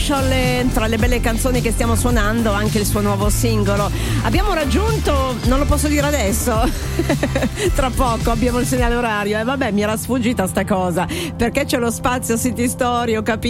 Tra le belle canzoni che stiamo suonando anche il suo nuovo singolo. Abbiamo raggiunto, non lo posso dire adesso tra poco abbiamo il segnale orario e vabbè, mi era sfuggita sta cosa perché c'è lo spazio City Story, ho capito.